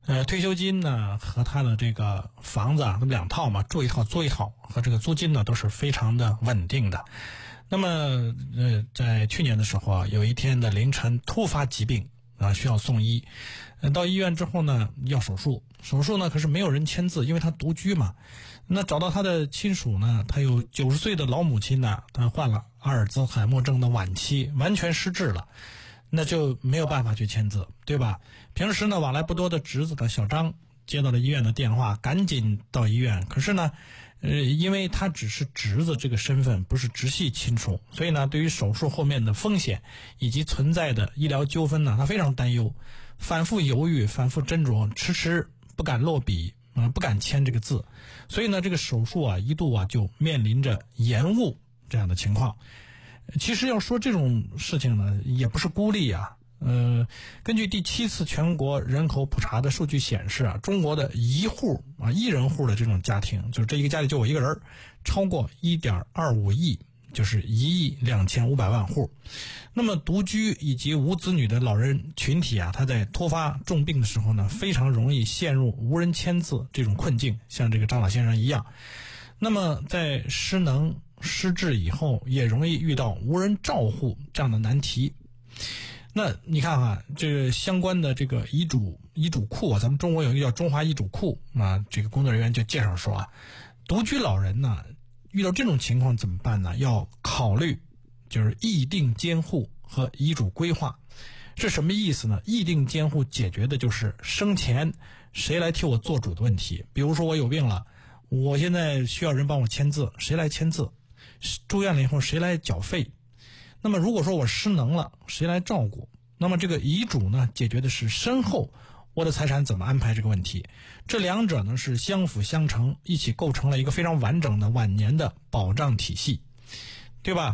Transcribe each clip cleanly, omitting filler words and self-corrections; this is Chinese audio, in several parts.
退休金呢和他的这个房子啊，那么两套嘛，住一套租一套，和这个租金呢都是非常的稳定的。那么在去年的时候啊，有一天的凌晨突发疾病啊，需要送医。到医院之后呢，要手术呢可是没有人签字，因为他独居嘛。那找到他的亲属呢，他有90岁的老母亲呢，他患了阿尔兹海默症的晚期，完全失智了。那就没有办法去签字，对吧？平时呢往来不多的侄子的小张接到了医院的电话，赶紧到医院。可是呢因为他只是侄子这个身份，不是直系亲属，所以呢对于手术后面的风险以及存在的医疗纠纷呢，他非常担忧，反复犹豫，反复斟酌，迟迟不敢落笔，不敢签这个字。所以呢这个手术啊一度啊就面临着延误这样的情况。其实要说这种事情呢，也不是孤立啊。根据第7次全国人口普查的数据显示啊，中国的一人户的这种家庭，就是这一个家里就我一个人，超过 1.25 亿，就是1.25亿户。那么独居以及无子女的老人群体啊，他在突发重病的时候呢，非常容易陷入无人签字这种困境，像这个张老先生一样。那么在失能失智以后，也容易遇到无人照护这样的难题。那你看啊，这个相关的这个遗嘱库啊，咱们中国有一个叫中华遗嘱库啊，这个工作人员就介绍说啊，独居老人呢遇到这种情况怎么办呢？要考虑就是议定监护和遗嘱规划。是什么意思呢？议定监护解决的就是生前谁来替我做主的问题。比如说我有病了，我现在需要人帮我签字，谁来签字？住院了以后谁来缴费？那么如果说我失能了，谁来照顾？那么这个遗嘱呢，解决的是身后我的财产怎么安排这个问题。这两者呢是相辅相成，一起构成了一个非常完整的晚年的保障体系，对吧？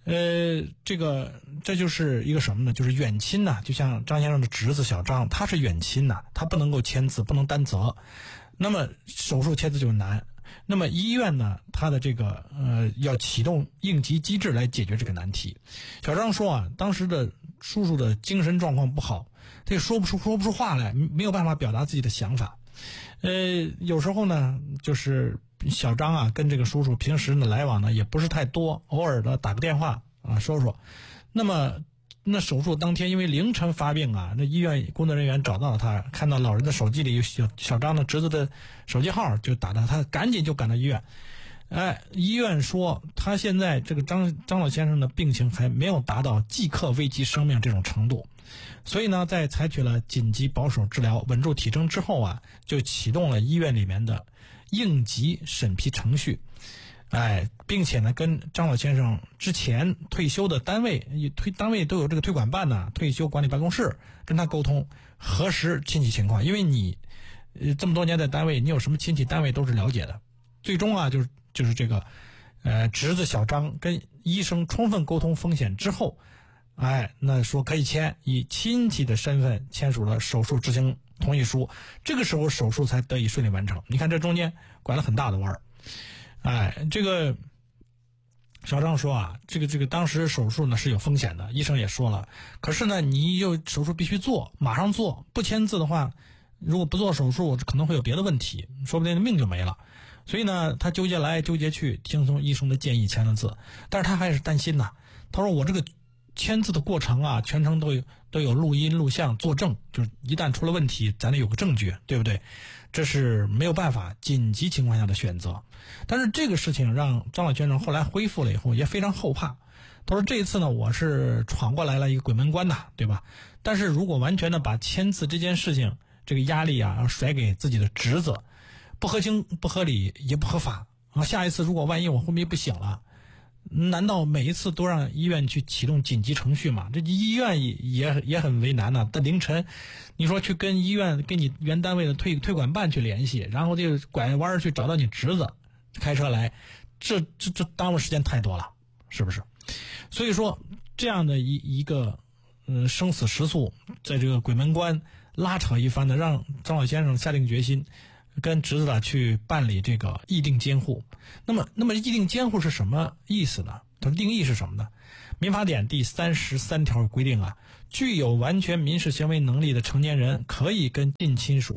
这就是一个什么呢？就是远亲呐，就像张先生的侄子小张，他是远亲呐，他不能够签字，不能担责。那么手术签字就难。那么医院呢，他的这个要启动应急机制来解决这个难题。小张说啊，当时的叔叔的精神状况不好，他也说不出话来，没有办法表达自己的想法。有时候呢，就是小张啊跟这个叔叔平时的来往呢也不是太多，偶尔的打个电话啊说说。那手术当天因为凌晨发病啊，那医院工作人员找到了他，看到老人的手机里有小张的侄子的手机号，就打到他，赶紧就赶到医院。医院说他现在这个张老先生的病情还没有达到即刻危及生命这种程度，所以呢在采取了紧急保守治疗稳住体征之后啊，就启动了医院里面的应急审批程序。并且呢跟张老先生之前退休的单位都有这个推管办呢，退休管理办公室，跟他沟通核实亲戚情况。因为你这么多年在单位，你有什么亲戚单位都是了解的。最终啊就是这个侄子小张跟医生充分沟通风险之后，那说可以签，以亲戚的身份签署了手术执行同意书，这个时候手术才得以顺利完成。你看这中间拐了很大的弯儿。这个小张说啊，这个当时手术呢是有风险的，医生也说了。可是呢，你手术必须做，马上做，不签字的话，如果不做手术，可能会有别的问题，说不定命就没了。所以呢，他纠结来纠结去，听从医生的建议签了字。但是他还是担心呐，他说我这个签字的过程啊，全程都有录音录像作证，就是一旦出了问题，咱得有个证据，对不对？这是没有办法，紧急情况下的选择。但是这个事情让张老先生后来恢复了以后也非常后怕。他说这一次呢，我是闯过来了一个鬼门关呐，对吧？但是如果完全的把签字这件事情这个压力啊甩给自己的侄子，不合情不合理也不合法啊。下一次如果万一我昏迷不醒了，难道每一次都让医院去启动紧急程序吗？这医院也很为难呐。在凌晨，你说去跟医院跟你原单位的推管办去联系，然后就拐弯去找到你侄子，开车来，这耽误时间太多了，是不是？所以说这样的一个生死时速，在这个鬼门关拉扯一番的，让张老先生下定决心跟侄子去办理这个议定监护。那么议定监护是什么意思呢？它的定义是什么呢？民法典第33条规定啊，具有完全民事行为能力的成年人可以跟近亲属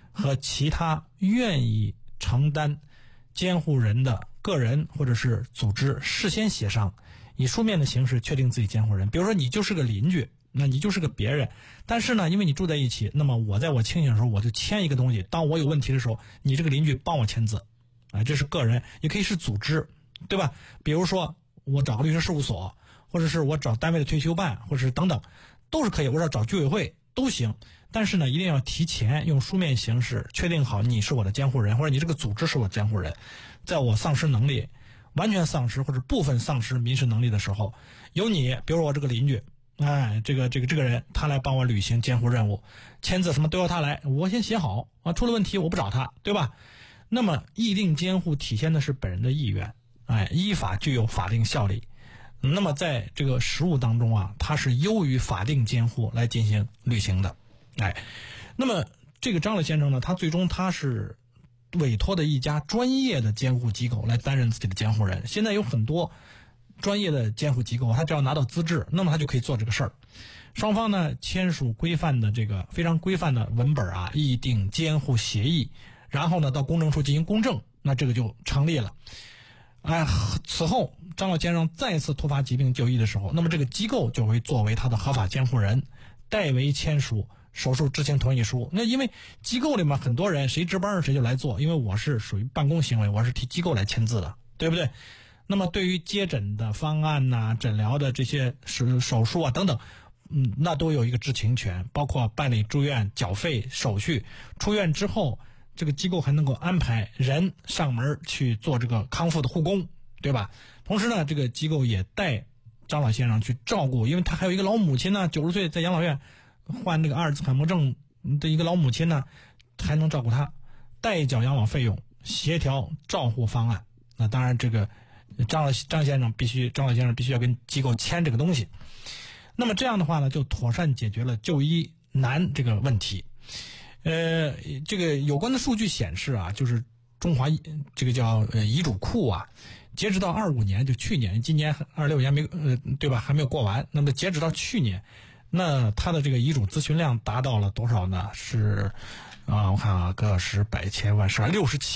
和其他愿意承担监护人的个人或者是组织事先协商，以书面的形式确定自己监护人。比如说你就是个邻居，那你就是个别人，但是呢，因为你住在一起，那么我在我清醒的时候我就签一个东西，当我有问题的时候，你这个邻居帮我签字，这是个人，也可以是组织，对吧？比如说我找个律师事务所，或者是我找单位的退休办，或者是等等，都是可以，我找居委会都行。但是呢，一定要提前用书面形式确定好你是我的监护人，或者你这个组织是我的监护人。在我丧失能力、完全丧失或者部分丧失民事能力的时候，由你，比如我这个邻居，这个人，他来帮我履行监护任务，签字什么都要他来，我先写好啊，出了问题我不找他，对吧？那么议定监护体现的是本人的意愿，依法具有法定效力。那么在这个实务当中啊，它是优于法定监护来进行履行的。那么这个张老先生呢，他最终他是委托的一家专业的监护机构来担任自己的监护人。现在有很多专业的监护机构，他只要拿到资质，那么他就可以做这个事儿。双方呢签署规范的这个非常规范的文本啊，议定监护协议，然后呢到公证处进行公证，那这个就成立了。此后张老先生再次突发疾病就医的时候，那么这个机构就会作为他的合法监护人，代为签署手术知情同意书。那因为机构里面很多人谁值班谁就来做，因为我是属于办公行为，我是替机构来签字的，对不对？那么对于接诊的方案呐、诊疗的这些手术啊等等，那都有一个知情权，包括办理住院、缴费手续，出院之后这个机构还能够安排人上门去做这个康复的护工，对吧？同时呢，这个机构也带张老先生去照顾，因为他还有一个老母亲呢，90岁在养老院患这个阿尔兹海默症的一个老母亲呢，还能照顾他，代缴养老费用，协调照护方案。那当然这个张老先生必须要跟机构签这个东西。那么这样的话呢，就妥善解决了就医难这个问题。这个有关的数据显示啊，就是中华这个叫遗嘱库啊，截止到25年，就去年，今年26年对吧？还没有过完。那么截止到去年，那他的这个遗嘱咨询量达到了多少呢？是我看啊，个十百千万是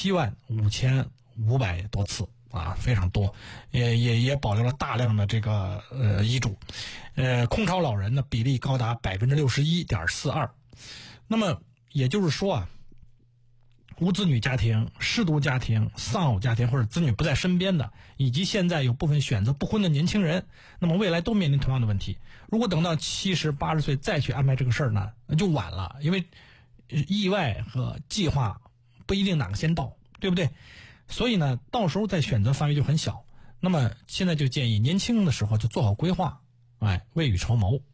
675500多次啊，非常多，也保留了大量的这个遗嘱。空巢老人的比例高达61.42%。那么也就是说啊，无子女家庭、失独家庭、丧偶家庭或者子女不在身边的，以及现在有部分选择不婚的年轻人，那么未来都面临同样的问题。如果等到70、80岁再去安排这个事儿呢，那就晚了，因为意外和计划不一定哪个先到，对不对？所以呢，到时候再选择范围就很小。那么现在就建议年轻的时候就做好规划，未雨绸缪。